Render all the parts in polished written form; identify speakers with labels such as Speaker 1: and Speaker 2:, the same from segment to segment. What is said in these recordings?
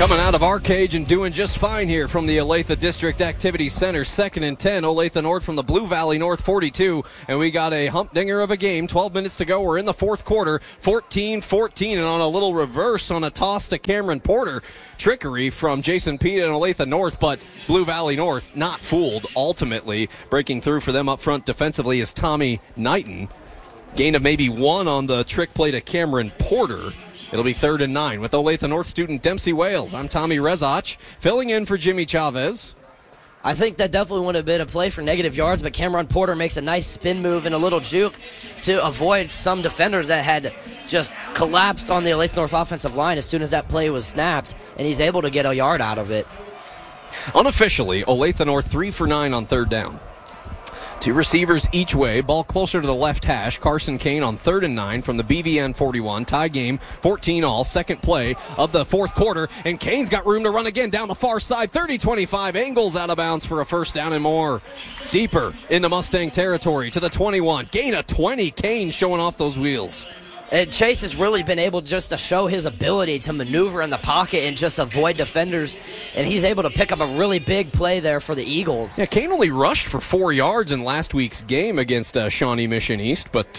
Speaker 1: Coming out of our cage and doing just fine here from the Olathe District Activity Center. 2nd and 10, Olathe North from the Blue Valley North 42. And we got a humdinger of a game. 12 minutes to go. We're in the fourth quarter. 14-14. And on a little reverse on a toss to Cameron Porter. Trickery from Jason Pete and Olathe North. But Blue Valley North not fooled ultimately. Breaking through for them up front defensively is Tommy Knighton. Gain of maybe one on the trick play to Cameron Porter. It'll be 3rd and 9 with Olathe North student Dempsey Wales. I'm Tommy Rezach, filling in for Jimmy Chavez.
Speaker 2: I think that definitely would have been a play for negative yards, but Cameron Porter makes a nice spin move and a little juke to avoid some defenders that had just collapsed on the Olathe North offensive line as soon as that play was snapped, and he's able to get a yard out of it.
Speaker 1: Unofficially, Olathe North 3 for 9 on 3rd down. 2 receivers each way. Ball closer to the left hash. Carson Kane on 3rd and 9 from the BVN 41. Tie game, 14 all. Second play of the fourth quarter. And Kane's got room to run again down the far side. 30-25. Angles out of bounds for a first down and more. Deeper into Mustang territory to the 21. Gain of 20. Kane showing off those wheels.
Speaker 2: And Chase has really been able just to show his ability to maneuver in the pocket and just avoid defenders, and he's able to pick up a really big play there for the Eagles.
Speaker 1: Yeah, Kane only rushed for 4 yards in last week's game against Shawnee Mission East, but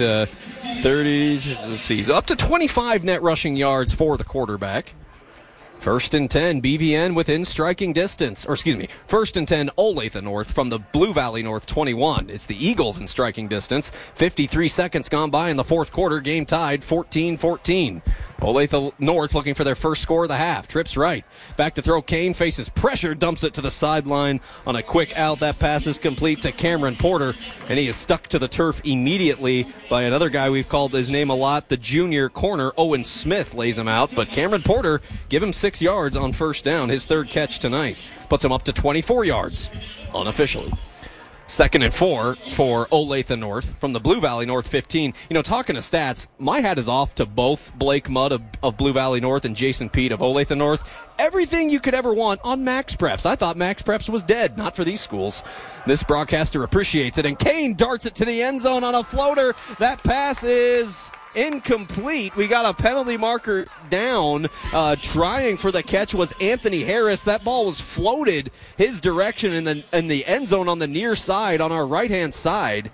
Speaker 1: 30, up to 25 net rushing yards for the quarterback. 1st and 10, BVN within striking distance. Or, excuse me, 1st and 10, Olathe North from the Blue Valley North 21. It's the Eagles in striking distance. 53 seconds gone by in the fourth quarter. Game tied 14-14. Olathe North looking for their first score of the half. Trips right. Back to throw. Kane faces pressure, dumps it to the sideline on a quick out. That pass is complete to Cameron Porter, and he is stuck to the turf immediately by another guy we've called his name a lot, the junior corner. Owen Smith lays him out, but Cameron Porter, give him 6 yards on first down. His 3rd catch tonight puts him up to 24 yards unofficially. 2nd and 4 for Olathe North from the Blue Valley North 15. You know, talking to stats, my hat is off to both Blake Mudd of Blue Valley North and Jason Pete of Olathe North. Everything you could ever want on Max Preps. I thought Max Preps was dead, not for these schools. This broadcaster appreciates it, and Kane darts it to the end zone on a floater. That pass is incomplete. We got a penalty marker down. Trying for the catch was Anthony Harris. That ball was floated his direction in the end zone on the near side, on our right-hand side.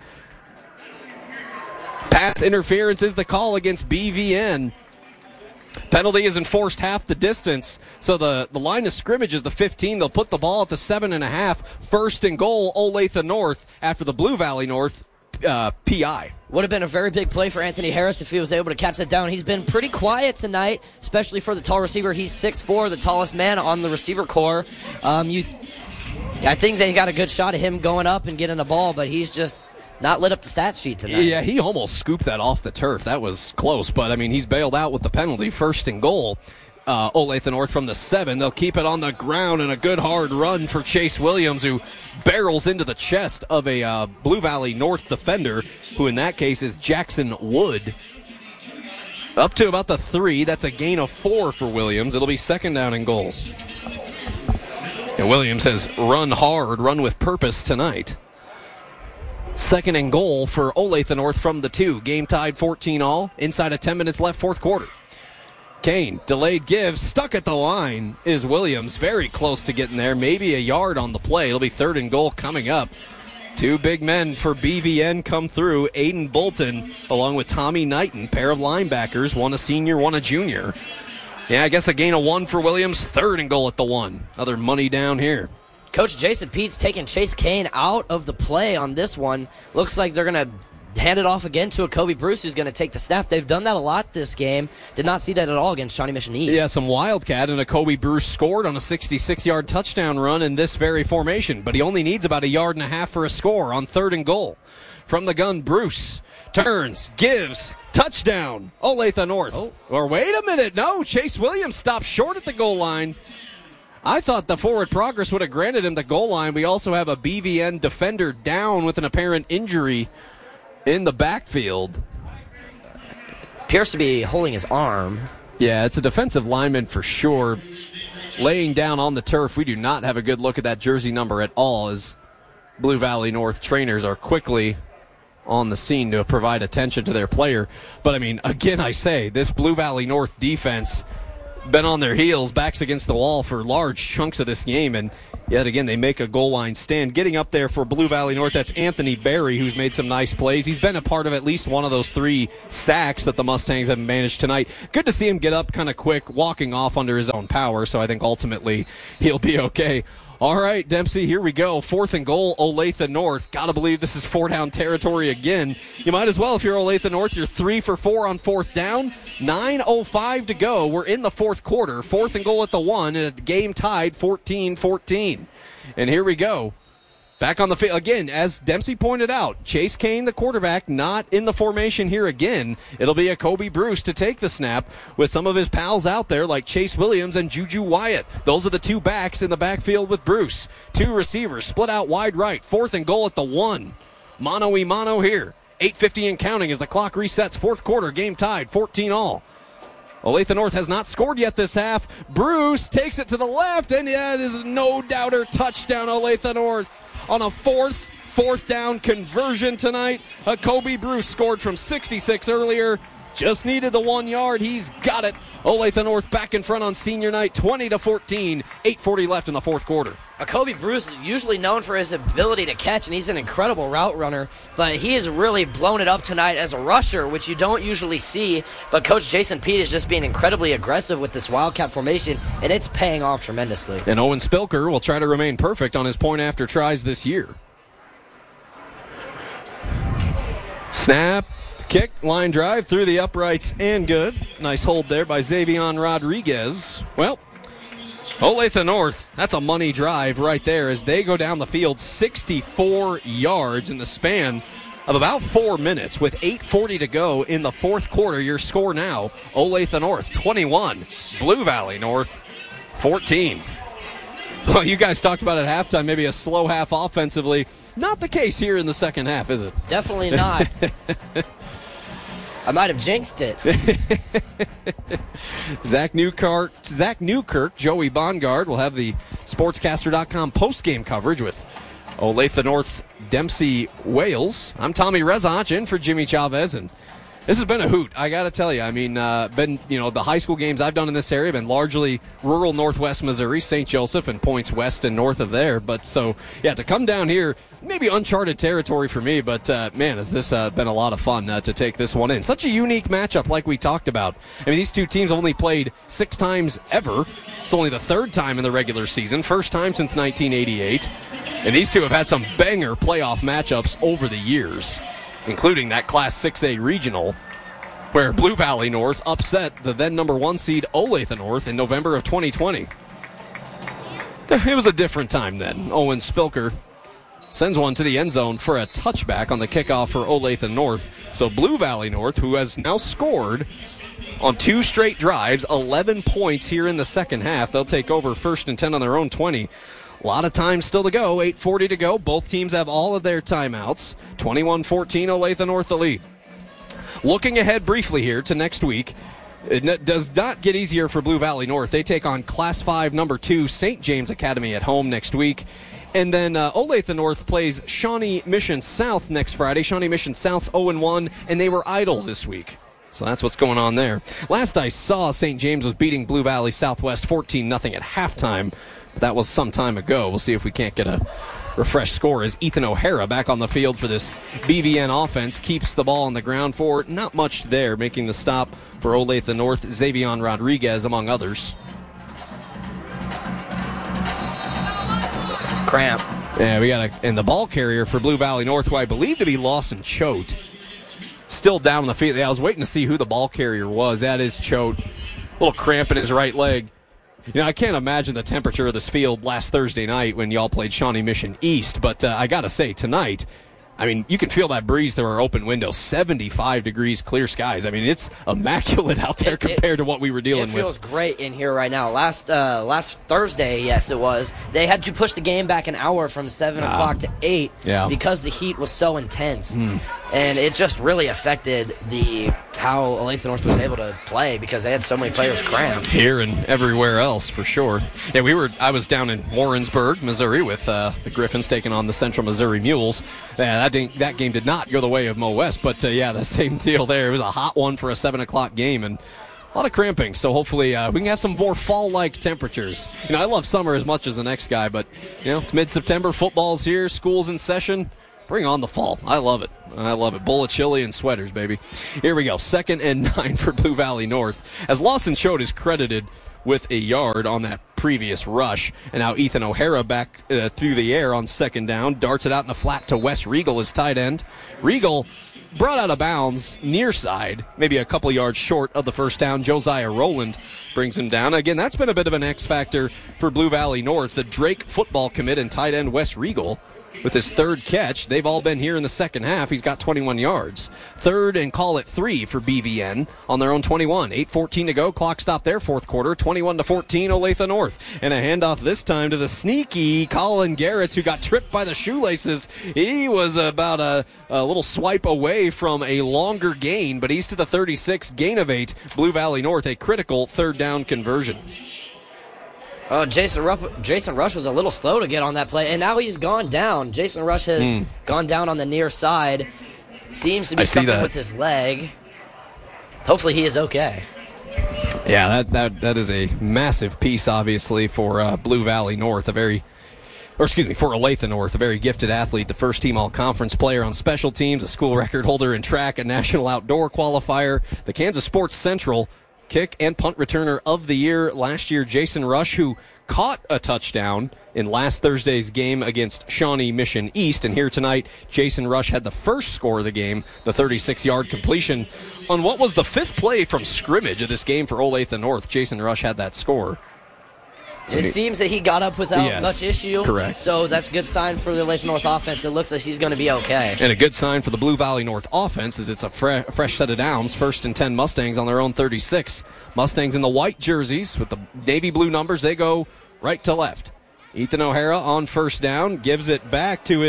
Speaker 1: Pass interference is the call against BVN. Penalty is enforced half the distance. So the line of scrimmage is the 15. They'll put the ball at the 7.5. 1st and goal, Olathe North after the Blue Valley North PI.
Speaker 2: Would have been a very big play for Anthony Harris if he was able to catch that down. He's been pretty quiet tonight, especially for the tall receiver. He's 6'4", the tallest man on the receiver corps. I think they got a good shot of him going up and getting the ball, but he's just not lit up the stat sheet tonight.
Speaker 1: Yeah, he almost scooped that off the turf. That was close, but, I mean, he's bailed out with the penalty. 1st and goal. Olathe North from the 7. They'll keep it on the ground, and a good hard run for Chase Williams, who barrels into the chest of a Blue Valley North defender, who in that case is Jackson Wood. Up to about the 3. That's a gain of 4 for Williams. It'll be 2nd down and goal. And Williams has run hard, run with purpose tonight. 2nd and goal for Olathe North from the 2. Game tied 14 all. Inside of 10 minutes left, fourth quarter. Kane, delayed give, stuck at the line is Williams. Very close to getting there. Maybe a yard on the play. It'll be 3rd and goal coming up. 2 big men for BVN come through. Aiden Bolton along with Tommy Knighton. Pair of linebackers. One a senior, one a junior. Yeah, I guess a gain of 1 for Williams. 3rd and goal at the 1. Another money down here.
Speaker 2: Coach Jason Pete's taking Chase Kane out of the play on this one. Looks like they're going to hand it off again to a Kobe Bruce who's going to take the snap. They've done that a lot this game. Did not see that at all against Shawnee Mission East.
Speaker 1: Yeah, some Wildcat, and a Kobe Bruce scored on a 66-yard touchdown run in this very formation, but he only needs about 1.5 yards for a score on 3rd and goal. From the gun, Bruce turns, gives, touchdown, Olathe North. Oh. Or wait a minute, no, Chase Williams stopped short at the goal line. I thought the forward progress would have granted him the goal line. We also have a BVN defender down with an apparent injury in the backfield.
Speaker 2: Appears to be holding his arm.
Speaker 1: Yeah, it's a defensive lineman for sure. Laying down on the turf. We do not have a good look at that jersey number at all, as Blue Valley North trainers are quickly on the scene to provide attention to their player. But, I mean, again, I say, this Blue Valley North defense been on their heels, backs against the wall for large chunks of this game, and yet again they make a goal line stand. Getting up there for Blue Valley North, that's Anthony Berry, who's made some nice plays. He's been a part of at least one of those 3 sacks that the Mustangs have managed tonight. Good to see him get up kind of quick, walking off under his own power, so I think ultimately he'll be okay. All right, Dempsey, here we go. 4th and goal, Olathe North. Gotta believe this is 4-down territory again. You might as well, if you're Olathe North, you're 3 for 4 on 4th down. 9:05 to go. We're in the 4th quarter. 4th and goal at the 1, and a game tied 14-14. And here we go. Back on the field again, as Dempsey pointed out, Chase Kane, the quarterback, not in the formation here again. It'll be a Kobe Bruce to take the snap with some of his pals out there like Chase Williams and Juju Wyatt. Those are the 2 backs in the backfield with Bruce. 2 receivers split out wide right. 4th and goal at the 1. Mano-y-mano here. 8:50 and counting as the clock resets. 4th quarter, game tied, 14-all. Olathe North has not scored yet this half. Bruce takes it to the left, and yeah, it is a no-doubter touchdown, Olathe North. On a 4th down conversion tonight. Kobe Bruce scored from 66 earlier. Just needed the 1 yard. He's got it. Olathe North back in front on senior night, 20-14. 8:40 left in the 4th quarter.
Speaker 2: Kobe Bruce is usually known for his ability to catch, and he's an incredible route runner, but he has really blown it up tonight as a rusher, which you don't usually see. But Coach Jason Pete is just being incredibly aggressive with this Wildcat formation, and it's paying off tremendously.
Speaker 1: And Owen Spilker will try to remain perfect on his point after tries this year. Snap. Kick, line drive through the uprights, and good. Nice hold there by Xavion Rodriguez. Well, Olathe North, that's a money drive right there as they go down the field 64 yards in the span of about 4 minutes with 8:40 to go in the 4th quarter. Your score now, Olathe North 21, Blue Valley North 14. Well, you guys talked about at halftime, maybe a slow half offensively. Not the case here in the second half, is it?
Speaker 2: Definitely not. I might have jinxed it.
Speaker 1: Zach Newkirk, Joey Bongard will have the Sportscaster.com post-game coverage with Olathe North's Dempsey Wales. I'm Tommy Rezach in for Jimmy Chavez, and this has been a hoot. I got to tell you, I mean, the high school games I've done in this area have been largely rural Northwest Missouri, St. Joseph, and points west and north of there. But so, yeah, to come down here, maybe uncharted territory for me, but man, has this been a lot of fun to take this one in. Such a unique matchup like we talked about. I mean, these 2 teams only played 6 times ever. It's only the 3rd time in the regular season, first time since 1988. And these 2 have had some banger playoff matchups over the years, including that Class 6A regional, where Blue Valley North upset the then number 1 seed Olathe North in November of 2020. It was a different time then. Owen Spilker sends one to the end zone for a touchback on the kickoff for Olathe North. So Blue Valley North, who has now scored on 2 straight drives, 11 points here in the second half. They'll take over 1st and 10 on their own 20. A lot of time still to go. 8:40 to go. Both teams have all of their timeouts. 21-14, Olathe North the lead. Looking ahead briefly here to next week, it does not get easier for Blue Valley North. They take on Class 5 number 2 St. James Academy at home next week. And then Olathe North plays Shawnee Mission South next Friday. Shawnee Mission South's 0-1, and they were idle this week. So that's what's going on there. Last I saw, St. James was beating Blue Valley Southwest 14-0 at halftime. That was some time ago. We'll see if we can't get a refreshed score as Ethan O'Hara back on the field for this BVN offense. Keeps the ball on the ground for not much there, making the stop for Olathe North, Xavion Rodriguez, among others.
Speaker 2: Cramp.
Speaker 1: Yeah, we got and the ball carrier for Blue Valley North, who I believe to be Lawson Choate, still down on the field. Yeah, I was waiting to see who the ball carrier was. That is Choate. A little cramp in his right leg. You know, I can't imagine the temperature of this field last Thursday night when y'all played Shawnee Mission East, but I got to say, tonight, I mean, you can feel that breeze through our open window. 75 degrees, clear skies. I mean, it's immaculate out there compared to what we were dealing with.
Speaker 2: It feels great in here right now. Last Thursday, yes, it was. They had to push the game back an hour from 7 o'clock to 8 because the heat was so intense. And it just really affected how Olathe North was able to play because they had so many players cramped.
Speaker 1: Here and everywhere else, for sure. Yeah, I was down in Warrensburg, Missouri, with the Griffins taking on the Central Missouri Mules. That game did not go the way of Mo West, but the same deal there. It was a hot one for a 7 o'clock game, and a lot of cramping, so hopefully we can have some more fall-like temperatures. I love summer as much as the next guy, but it's mid-September, football's here, school's in session. Bring on the fall. I love it. Bowl of chili and sweaters, baby. Here we go. 2nd and 9 for Blue Valley North. As Lawson Choate is credited with a yard on that previous rush. And now Ethan O'Hara back through the air on 2nd down. Darts it out in the flat to Wes Regal as tight end. Regal brought out of bounds near side, maybe a couple yards short of the first down. Josiah Rowland brings him down. Again, that's been a bit of an X factor for Blue Valley North. The Drake football commit and tight end Wes Regal with his 3rd catch. They've all been here in the second half. He's got 21 yards. 3rd and call it 3 for BVN on their own 21. 8:14 to go. Clock stopped there, 4th quarter. 21-14, Olathe North. And a handoff this time to the sneaky Colin Garretts, who got tripped by the shoelaces. He was about a little swipe away from a longer gain, but he's to the 36, gain of 8. Blue Valley North, a critical 3rd down conversion.
Speaker 2: Oh, Jason Rush was a little slow to get on that play, and now he's gone down. Jason Rush has gone down on the near side. Seems to be something with his leg. Hopefully he is okay.
Speaker 1: Yeah, that is a massive piece, obviously, for Blue Valley North, for Olathe North, a very gifted athlete, the first-team all-conference player on special teams, a school record holder in track, a national outdoor qualifier, the Kansas Sports Central kick and punt returner of the year last year, Jason Rush, who caught a touchdown in last Thursday's game against Shawnee Mission East. And here tonight, Jason Rush had the first score of the game, the 36-yard completion on what was the 5th play from scrimmage of this game for Olathe North. Jason Rush had that score.
Speaker 2: It seems that he got up without much issue.
Speaker 1: Correct.
Speaker 2: So that's a good sign for the Olathe North offense. It looks like he's going to be okay.
Speaker 1: And a good sign for the Blue Valley North offense is it's a fresh set of downs. 1st and 10 Mustangs on their own 36. Mustangs in the white jerseys with the navy blue numbers. They go right to left. Ethan O'Hara on 1st down gives it back to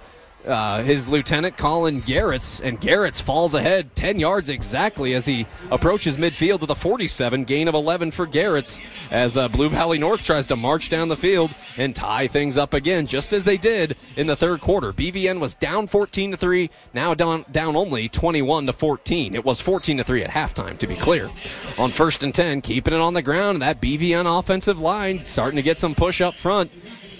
Speaker 1: his lieutenant, Colin Garretts, and Garretts falls ahead 10 yards exactly as he approaches midfield to the 47, gain of 11 for Garretts as Blue Valley North tries to march down the field and tie things up again, just as they did in the 3rd quarter. BVN was down 14-3, now down only 21-14. It was 14-3 at halftime, to be clear. On 1st and 10, keeping it on the ground, and that BVN offensive line starting to get some push up front.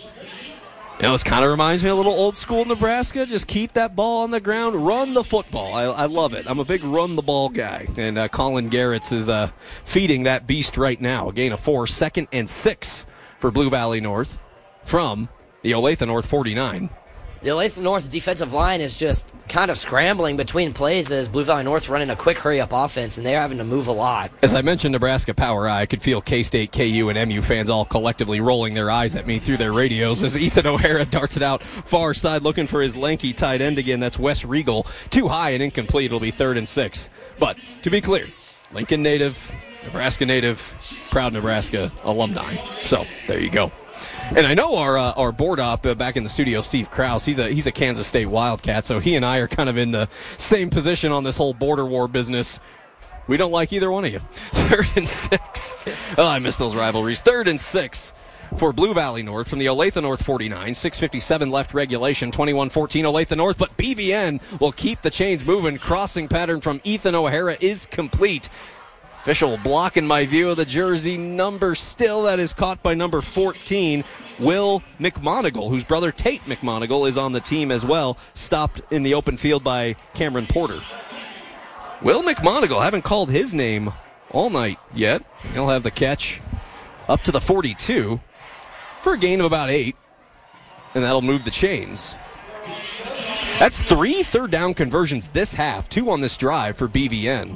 Speaker 1: This kind of reminds me of a little old school Nebraska. Just keep that ball on the ground. Run the football. I love it. I'm a big run-the-ball guy. And Colin Garretts is feeding that beast right now. A gain of 4, 2nd and 6 for Blue Valley North from the Olathe North 49.
Speaker 2: The Olathe North defensive line is just kind of scrambling between plays as Blue Valley North's running a quick hurry-up offense, and they're having to move a lot.
Speaker 1: As I mentioned Nebraska Power I could feel K-State, KU, and MU fans all collectively rolling their eyes at me through their radios as Ethan O'Hara darts it out far side looking for his lanky tight end again. That's Wes Regal. Too high and incomplete. It'll be 3rd and 6. But, to be clear, Lincoln native, Nebraska native, proud Nebraska alumni. So, there you go. And I know our board op back in the studio, Steve Krause, he's a Kansas State Wildcat, so he and I are kind of in the same position on this whole border war business. We don't like either one of you. 3rd and 6. Oh, I miss those rivalries. 3rd and 6 for Blue Valley North from the Olathe North 49. 6:57 left regulation, 21-14 Olathe North, but BVN will keep the chains moving. Crossing pattern from Ethan O'Hara is complete. Official block in my view of the jersey number still. That is caught by number 14, Will McMonigal, whose brother Tate McMonigal is on the team as well. Stopped in the open field by Cameron Porter. Will McMonigal, haven't called his name all night yet. He'll have the catch up to the 42 for a gain of about 8, and that'll move the chains. That's 3 3rd down conversions this half, 2 on this drive for BVN.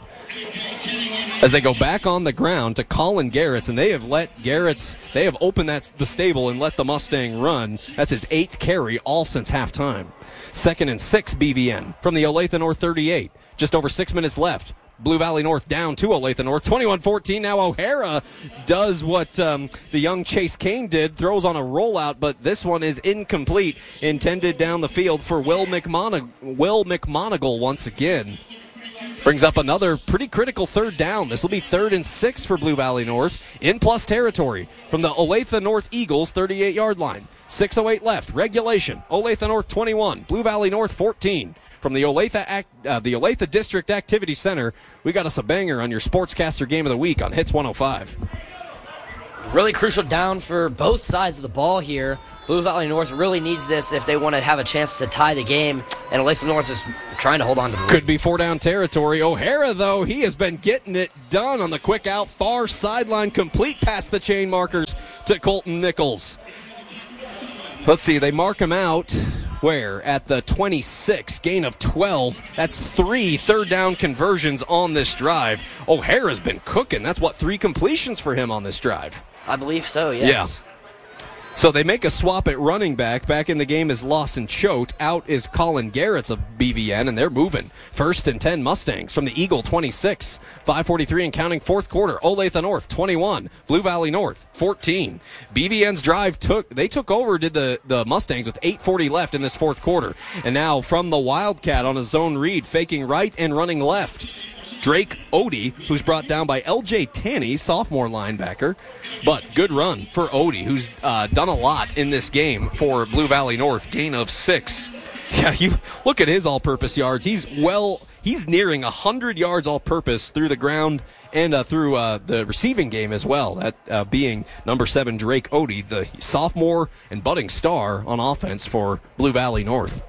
Speaker 1: As they go back on the ground to Colin Garretts, and they have opened the stable and let the Mustang run. That's his 8th carry all since halftime. 2nd and 6 BVN from the Olathe North 38. Just over 6 minutes left. Blue Valley North down to Olathe North. 21-14. Now O'Hara does what the young Chase Kane did, throws on a rollout, but this one is incomplete, intended down the field for Will McMonigal once again. Brings up another pretty critical 3rd down. This will be 3rd and 6 for Blue Valley North in plus territory from the Olathe North Eagles 38-yard line. 6:08 left. Regulation. Olathe North 21. Blue Valley North 14. from the Olathe District Activity Center. We got us a banger on your Sportscaster Game of the Week on Hits 105.
Speaker 2: Really crucial down for both sides of the ball here. Blue Valley North really needs this if they want to have a chance to tie the game, and Olathe North is trying to hold on to the lead.
Speaker 1: Could be 4-down territory. O'Hara, though, he has been getting it done on the quick out, far sideline, complete past the chain markers to Colton Nichols. Let's see, they mark him out where? At the 26, gain of 12. That's 3 third-down conversions on this drive. O'Hara's been cooking. That's, 3 completions for him on this drive?
Speaker 2: I believe so, yes.
Speaker 1: Yeah. So they make a swap at running back. Back in the game is Lawson Choate. Out is Colin Garrett's of BVN, and they're moving. 1st and 10 Mustangs from the Eagle 26. 5:43 and counting, fourth quarter. Olathe North 21. Blue Valley North 14. BVN's drive took over, did the Mustangs with 8:40 left in this fourth quarter. And now from the Wildcat on a zone read, faking right and running left. Drake Odie, who's brought down by L.J. Tanney, sophomore linebacker. But good run for Odie, who's done a lot in this game for Blue Valley North. Gain of 6. Yeah, you look at his all-purpose yards. He's nearing 100 yards all-purpose through the ground and through the receiving game as well. That being number 7, Drake Odie, the sophomore and budding star on offense for Blue Valley North.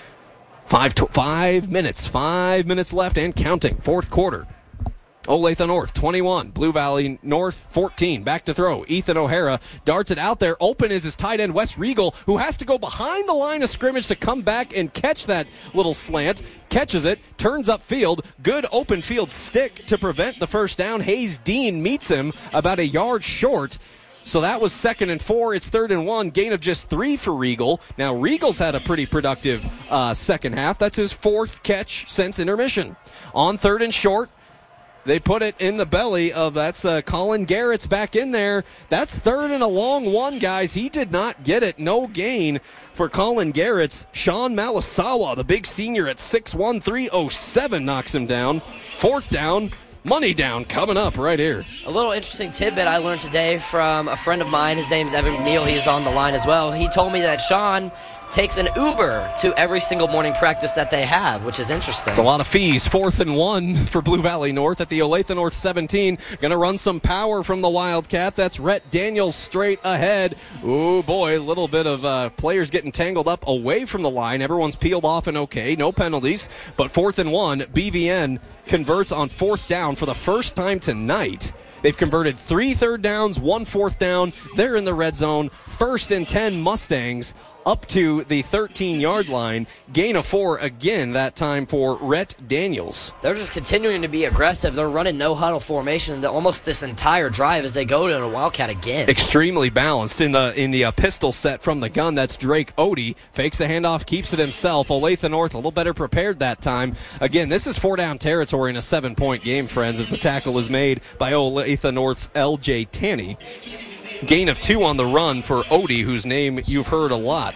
Speaker 1: 5 minutes left and counting. Fourth quarter. Olathe North 21, Blue Valley North 14. Back to throw. Ethan O'Hara darts it out there. Open is his tight end Wes Regal, who has to go behind the line of scrimmage to come back and catch that little slant. Catches it, turns upfield. Good open field stick to prevent the first down. Hayes Dean meets him about a yard short. So that was 2nd and 4. It's 3rd and 1. Gain of just 3 for Regal. Now, Regal's had a pretty productive second half. That's his 4th catch since intermission. On 3rd and short, they put it in the belly of Colin Garrett's back in there. That's 3rd and a long one, guys. He did not get it. No gain for Colin Garrett's. Sean Malasawa, the big senior at 6'1", 307, knocks him down. 4th down. Money down coming up right here.
Speaker 2: A little interesting tidbit I learned today from a friend of mine. His name's Evan McNeil. He's on the line as well. He told me that Sean takes an Uber to every single morning practice that they have, which is interesting.
Speaker 1: It's a lot of fees. 4th and 1 for Blue Valley North at the Olathe North 17. Going to run some power from the Wildcat. That's Rhett Daniels straight ahead. Oh boy, a little bit of players getting tangled up away from the line. Everyone's peeled off and okay. No penalties. But 4th and 1, BVN converts on 4th down for the first time tonight. They've converted 3 third downs, 1 4th down. They're in the red zone. 1st and 10 Mustangs up to the 13-yard line. Gain of 4 again, that time for Rhett Daniels.
Speaker 2: They're just continuing to be aggressive. They're running no-huddle formation almost this entire drive as they go to a Wildcat again.
Speaker 1: Extremely balanced in the pistol set from the gun. That's Drake Odie. Fakes the handoff, keeps it himself. Olathe North a little better prepared that time. Again, this is 4-down territory in a 7-point game, friends, as the tackle is made by Olathe North's L.J. Tanney. Gain of 2 on the run for Odie, whose name you've heard a lot.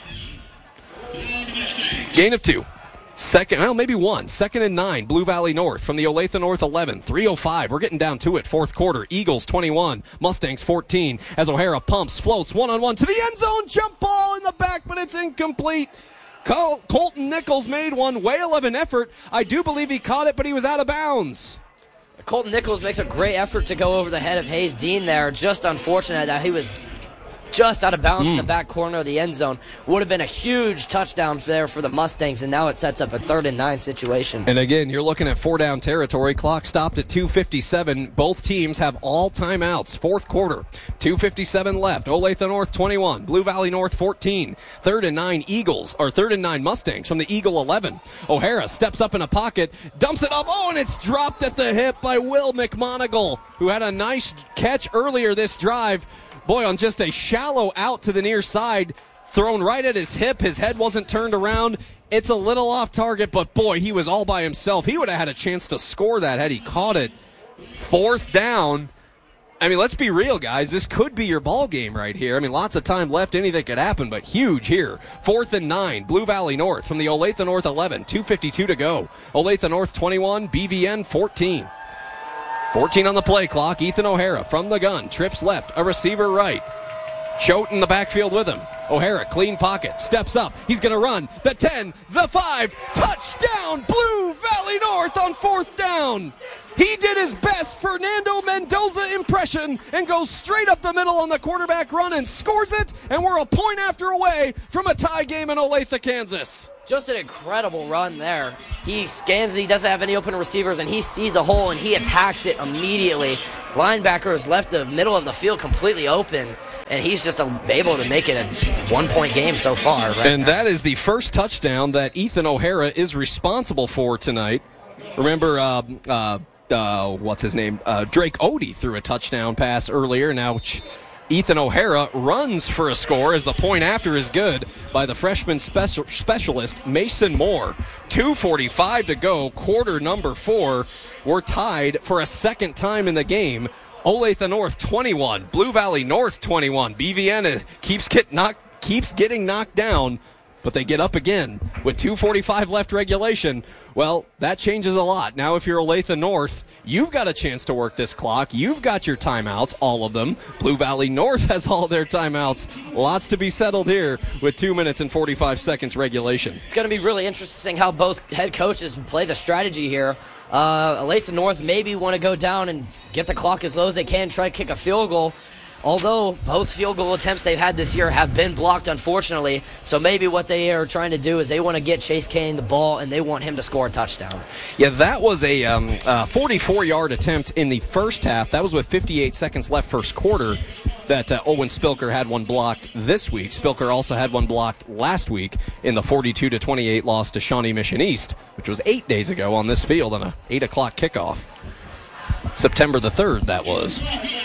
Speaker 1: Gain of 2. Maybe 1. 2nd and 9. Blue Valley North from the Olathe North 11. 3:05. We're getting down to it. Fourth quarter. Eagles 21. Mustangs 14. As O'Hara pumps, floats one-on-one to the end zone. Jump ball in the back, but it's incomplete. Colton Nichols made one whale of an effort. I do believe he caught it, but he was out of bounds.
Speaker 2: Colton Nichols makes a great effort to go over the head of Hayes Dean there. Just unfortunate that he was just out of bounds in the back corner of the end zone. Would have been a huge touchdown there for the Mustangs, and now it sets up a 3rd and 9 situation.
Speaker 1: And again, you're looking at 4-down territory. Clock stopped at 2:57. Both teams have all timeouts. Fourth quarter, 2:57 left. Olathe North 21, Blue Valley North 14. 3rd and 9 3rd and 9 Mustangs from the Eagle 11. O'Hara steps up in a pocket, dumps it off. Oh, and it's dropped at the hip by Will McMonigal, who had a nice catch earlier this drive. Boy, on just a shallow out to the near side, thrown right at his hip. His head wasn't turned around. It's a little off target, but boy, he was all by himself. He would have had a chance to score that had he caught it. 4th down. I mean, let's be real, guys. This could be your ball game right here. I mean, lots of time left. Anything could happen, but huge here. 4th and 9. Blue Valley North from the Olathe North 11. 2:52 to go. Olathe North 21. BVN 14. 14 on the play clock. Ethan O'Hara from the gun. Trips left. A receiver right. Choate in the backfield with him. O'Hara, clean pocket, steps up. He's going to run. The 10, the 5, touchdown, Blue Valley North on 4th down. He did his best Fernando Mendoza impression and goes straight up the middle on the quarterback run and scores it, and we're a point after away from a tie game in Olathe, Kansas.
Speaker 2: Just an incredible run there. He scans, he doesn't have any open receivers, and he sees a hole, and he attacks it immediately. Linebacker has left the middle of the field completely open, and he's just able to make it a 1-point game so far.
Speaker 1: And that is the first touchdown that Ethan O'Hara is responsible for tonight. Remember, what's his name? Drake Odie threw a touchdown pass earlier. Now Ethan O'Hara runs for a score as the point after is good by the freshman specialist Mason Moore. 2:45 to go, quarter number 4. We're tied for a second time in the game. Olathe North 21, Blue Valley North 21. BVN keeps getting knocked down, but they get up again with 2:45 left regulation. Well, that changes a lot. Now if you're Olathe North, you've got a chance to work this clock. You've got your timeouts, all of them. Blue Valley North has all their timeouts. Lots to be settled here with 2 minutes and 45 seconds regulation.
Speaker 2: It's going to be really interesting how both head coaches play the strategy here. Olathe North maybe want to go down and get the clock as low as they can, try to kick a field goal. Although both field goal attempts they've had this year have been blocked, unfortunately. So maybe what they are trying to do is they want to get Chase Kane the ball, and they want him to score a touchdown.
Speaker 1: Yeah, that was a 44-yard attempt in the first half. That was with 58 seconds left first quarter that Owen Spilker had one blocked this week. Spilker also had one blocked last week in the 42-28 loss to Shawnee Mission East, which was 8 days ago on this field on a 8 o'clock kickoff. September the 3rd, that was.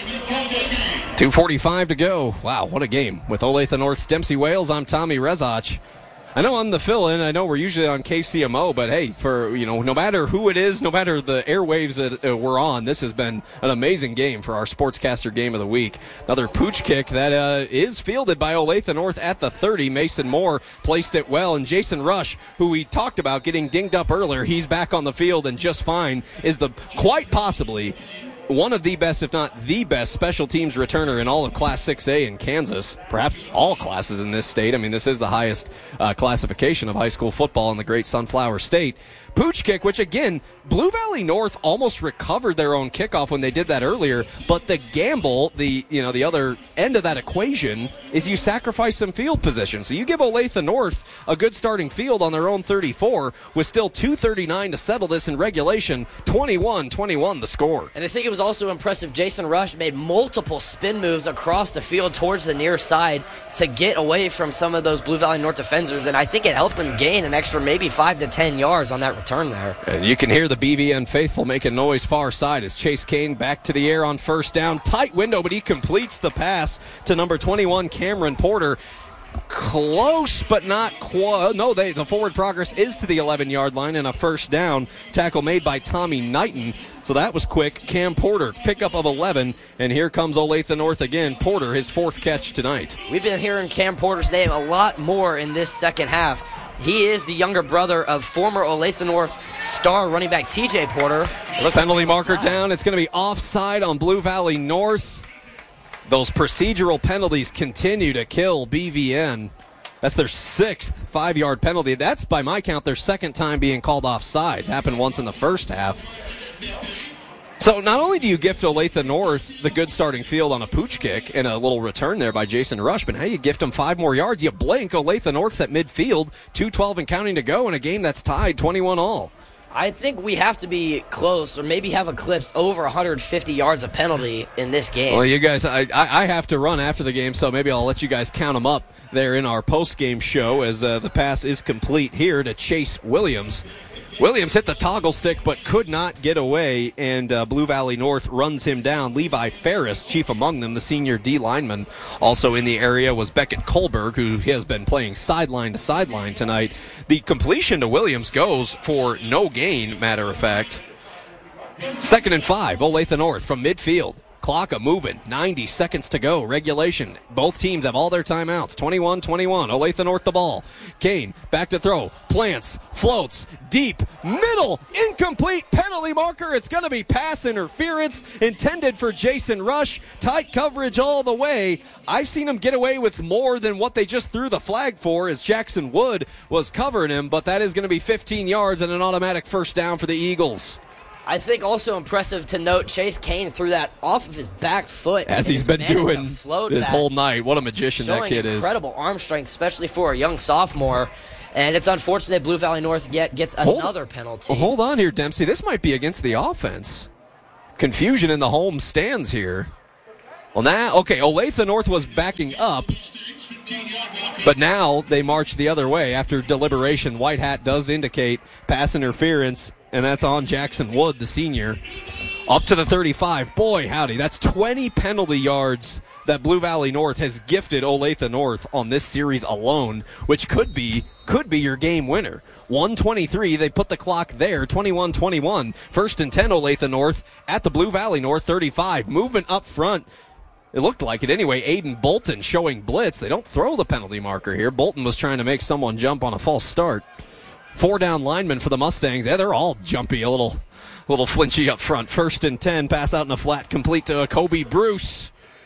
Speaker 1: 2:45 to go. Wow, what a game. With Olathe North's Dempsey Wales, I'm Tommy Rezach. I know I'm the fill-in. I know we're usually on KCMO, but hey, no matter who it is, no matter the airwaves that we're on, this has been an amazing game for our Sportscaster Game of the Week. Another pooch kick that is fielded by Olathe North at the 30. Mason Moore placed it well, and Jason Rush, who we talked about getting dinged up earlier, he's back on the field and just fine, is quite possibly one of the best, if not the best, special teams returner in all of Class 6A in Kansas, perhaps all classes in this state. I mean, this is the highest classification of high school football in the great Sunflower State. Pooch kick, which again, Blue Valley North almost recovered their own kickoff when they did that earlier, but the gamble, the other end of that equation is you sacrifice some field position. So you give Olathe North a good starting field on their own 34 with still 2:39 to settle this in regulation. 21-21 the score.
Speaker 2: And I think it was also impressive. Jason Rush made multiple spin moves across the field towards the near side to get away from some of those Blue Valley North defenders, and I think it helped him gain an extra maybe 5 to 10 yards on that return there.
Speaker 1: And you can hear the BVN faithful making noise far side as Chase Kane back to the air on first down. Tight window, but he completes the pass to number 21, Cameron Porter. Close, but not quite. No, the forward progress is to the 11-yard line and a first down. Tackle made by Tommy Knighton. So that was quick. Cam Porter, pickup of 11, and here comes Olathe North again. Porter, his 4th catch tonight.
Speaker 2: We've been hearing Cam Porter's name a lot more in this second half. He is the younger brother of former Olathe North star running back TJ Porter.
Speaker 1: Penalty marker down. It's going to be offside on Blue Valley North. Those procedural penalties continue to kill BVN. That's their 6th 5-yard penalty. That's, by my count, their 2nd time being called offsides. Happened once in the first half. So not only do you gift Olathe North the good starting field on a pooch kick and a little return there by Jason Rush, but now you gift them 5 more yards. You blink, Olathe North's at midfield, 2:12 and counting to go in a game that's tied 21-all.
Speaker 2: I think we have to be close or maybe have eclipsed over 150 yards of penalty in this game.
Speaker 1: Well, you guys, I have to run after the game, so maybe I'll let you guys count them up there in our post-game show as the pass is complete here to Chase Williams. Williams hit the toggle stick but could not get away, and Blue Valley North runs him down. Levi Ferris, chief among them, the senior D lineman. Also in the area was Beckett Kohlberg, who has been playing sideline to sideline tonight. The completion to Williams goes for no gain, matter of fact. 2nd and 5, Olathe North from midfield. Clock a-moving. 90 seconds to go. Regulation. Both teams have all their timeouts. 21-21. Olathe North the ball. Kane back to throw. Plants. Floats. Deep. Middle. Incomplete. Penalty marker. It's going to be pass interference intended for Jason Rush. Tight coverage all the way. I've seen him get away with more than what they just threw the flag for as Jackson Wood was covering him, but that is going to be 15 yards and an automatic first down for the Eagles.
Speaker 2: I think also impressive to note Chase Kane threw that off of his back foot.
Speaker 1: As he's been doing this whole night. What a magician that kid is.
Speaker 2: Incredible arm strength, especially for a young sophomore. And it's unfortunate Blue Valley North gets another penalty.
Speaker 1: Hold on here, Dempsey. This might be against the offense. Confusion in the home stands here. Well, now, okay, Olathe North was backing up, but now they march the other way after deliberation. White hat does indicate pass interference, and that's on Jackson Wood, the senior. Up to the 35. Boy, howdy, that's 20 penalty yards that Blue Valley North has gifted Olathe North on this series alone, which could be your game winner. 1:23, they put the clock there, 21-21. First and 10, Olathe North at the Blue Valley North 35. Movement up front. It looked like it anyway. Aiden Bolton showing blitz. They don't throw the penalty marker here. Bolton was trying to make someone jump on a false start. 4 down linemen for the Mustangs. Yeah, they're all jumpy, a little flinchy up front. First and 10, pass out in a flat, complete to Kobe Bruce.